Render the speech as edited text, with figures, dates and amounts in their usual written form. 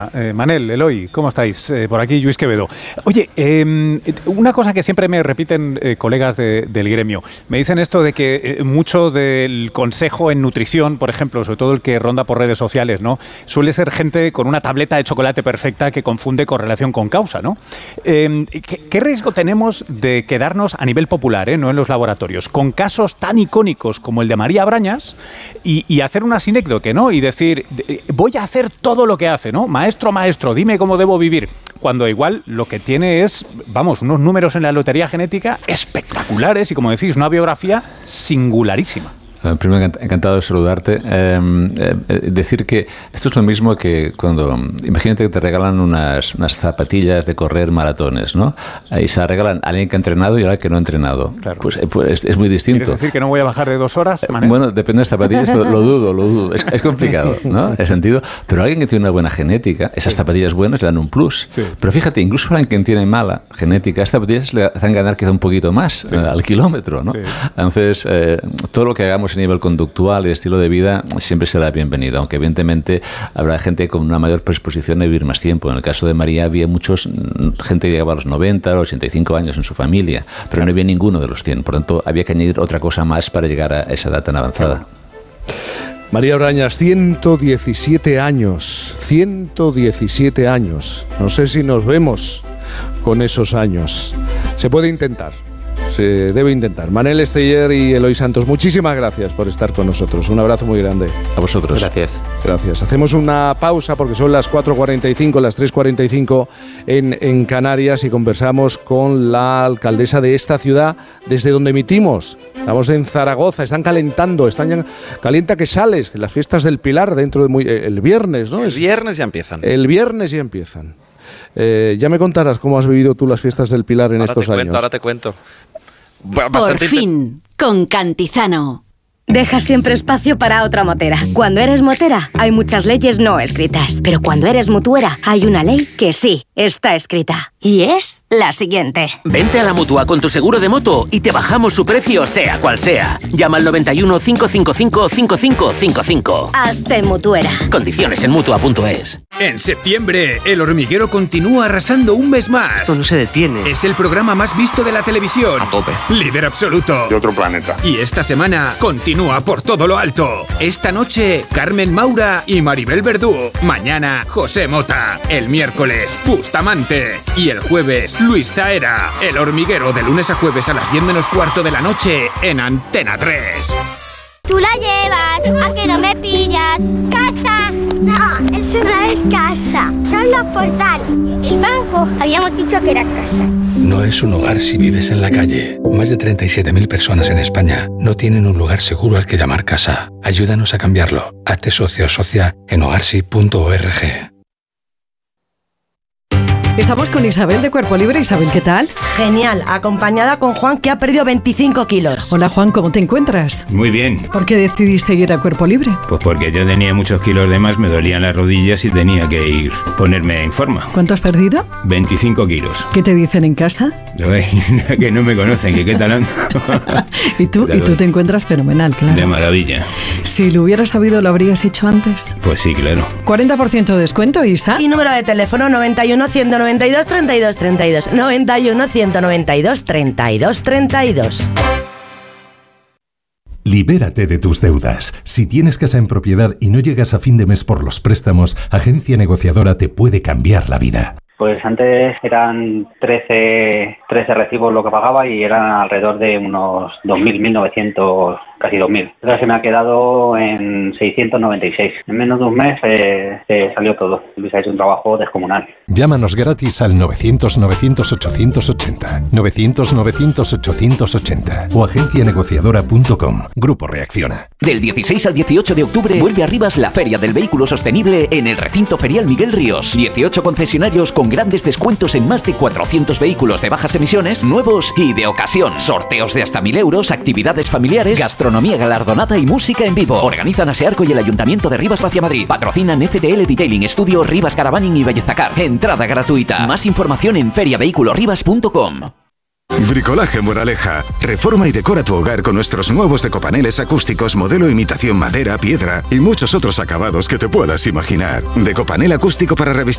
Manel, Eloy, ¿cómo estáis? Por aquí Luis Quevedo. Oye, una cosa que siempre me repiten colegas del gremio, me dicen esto de que mucho del consejo en nutrición, por ejemplo, sobre todo el que ronda por redes sociales, ¿no? Suele ser gente con una tableta de chocolate perfecta que confunde correlación con causa, ¿no? ¿Qué riesgo tenemos de quedarnos a nivel popular, no en los laboratorios, con casos tan icónicos como el de María Brañas y hacer una sinécdoque, ¿no? Y decir, voy a hacer todo lo que hace, ¿no? Maestro, dime cómo debo vivir. Cuando igual lo que tiene es, vamos, unos números en la lotería genética espectaculares y, como decís, una biografía singularísima. Primero, encantado de saludarte. Decir que esto es lo mismo que cuando, imagínate que te regalan unas zapatillas de correr maratones, ¿no? Y se regalan a alguien que ha entrenado y a alguien que no ha entrenado. Claro. Pues es muy distinto. ¿Quieres decir que no voy a bajar de 2 horas, Manel? Bueno, depende de las zapatillas, pero lo dudo. Es complicado, ¿no? En sentido. Pero alguien que tiene una buena genética, esas zapatillas buenas le dan un plus. Sí. Pero fíjate, incluso a alguien que tiene mala genética, estas zapatillas le hacen ganar quizá un poquito más al kilómetro, ¿no? Sí. Entonces, todo lo que hagamos a nivel conductual y estilo de vida siempre será bienvenido, aunque evidentemente habrá gente con una mayor predisposición a vivir más tiempo. En el caso de María había gente que llegaba a los 90, a los 85 años en su familia, pero no había ninguno de los 100, por tanto había que añadir otra cosa más para llegar a esa edad tan avanzada. María Brañas, 117 años, 117 años. No sé si nos vemos con esos años. Se puede intentar. Se debe intentar. Manel Esteller y Eloy Santos, muchísimas gracias por estar con nosotros. Un abrazo muy grande. A vosotros. Gracias. Hacemos una pausa porque son las 4:45, las 3:45 en Canarias y conversamos con la alcaldesa de esta ciudad desde donde emitimos. Estamos en Zaragoza, están calentando, calienta que sales, las fiestas del Pilar dentro de el viernes, ¿no? El viernes ya empiezan. Ya me contarás cómo has vivido tú las fiestas del Pilar en estos años. Ahora te cuento. Por fin, con Cantizano. Deja siempre espacio para otra motera. Cuando eres motera, hay muchas leyes no escritas. Pero cuando eres mutuera, hay una ley que sí está escrita. Y es la siguiente. Vente a la Mutua con tu seguro de moto y te bajamos su precio, sea cual sea. Llama al 91 555 5555. Hazte mutuera. Condiciones en Mutua.es. En septiembre, El Hormiguero continúa arrasando un mes más. Esto no se detiene. Es el programa más visto de la televisión. A tope. Líder absoluto. De otro planeta. Y esta semana continúa por todo lo alto. Esta noche, Carmen Maura y Maribel Verdú. Mañana, José Mota. El miércoles, Bustamante. Y el jueves, Luis Zaera. El Hormiguero, de lunes a jueves a las 10 menos cuarto de la noche en Antena 3. Tú la llevas, a que no me pillas. ¡Casa! No, eso no es casa, son los portales. El banco, habíamos dicho que era casa. No es un hogar si vives en la calle. Más de 37.000 personas en España no tienen un lugar seguro al que llamar casa. Ayúdanos a cambiarlo. Hazte socio o socia en hogarsi.org. Estamos con Isabel de Cuerpo Libre. Isabel, ¿qué tal? Genial, acompañada con Juan, que ha perdido 25 kilos. Hola Juan, ¿cómo te encuentras? Muy bien. ¿Por qué decidiste ir a Cuerpo Libre? Pues porque yo tenía muchos kilos de más, me dolían las rodillas y tenía que ponerme en forma. ¿Cuánto has perdido? 25 kilos. ¿Qué te dicen en casa? Que no me conocen, que qué tal ando. ¿Y tú te encuentras fenomenal, claro. De maravilla. Si lo hubieras sabido, ¿lo habrías hecho antes? Pues sí, claro. 40% de descuento, Isa. Y número de teléfono 91 192 32 32. 91 192 32 32. Libérate de tus deudas. Si tienes casa en propiedad y no llegas a fin de mes por los préstamos, Agencia Negociadora te puede cambiar la vida. Pues antes eran 13 recibos lo que pagaba y eran alrededor de unos 2.000, 1.900, casi 2.000. Ahora se me ha quedado en 696. En menos de un mes salió todo. Luis ha hecho un trabajo descomunal. Llámanos gratis al 900-900-880, 900-900-880 o agencianegociadora.com. Grupo Reacciona. Del 16 al 18 de octubre vuelve a Rivas la Feria del Vehículo Sostenible en el Recinto Ferial Miguel Ríos. 18 concesionarios con grandes descuentos en más de 400 vehículos de bajas emisiones, nuevos y de ocasión. Sorteos de hasta 1.000 euros, actividades familiares, gastronomía galardonada y música en vivo. Organizan Asearco y el Ayuntamiento de Rivas Vacia Madrid. Patrocinan FTL Detailing Studio, Rivas Caravaning y Bellezacar. Entrada gratuita. Más información en feriavehiculorrivas.com. Bricolaje Moraleja. Reforma y decora tu hogar con nuestros nuevos decopaneles acústicos modelo imitación madera, piedra y muchos otros acabados que te puedas imaginar. Decopanel acústico para revestir